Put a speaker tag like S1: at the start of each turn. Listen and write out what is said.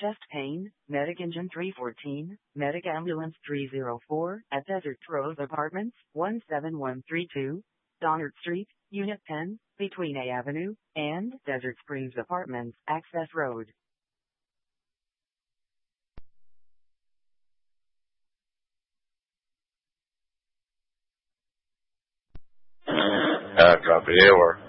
S1: chest pain, medic engine 314, medic ambulance 304, at Desert Rose Apartments, 17132, Donard Street, Unit 10, between A Avenue and Desert Springs Apartments, Access Road.
S2: Copy, over.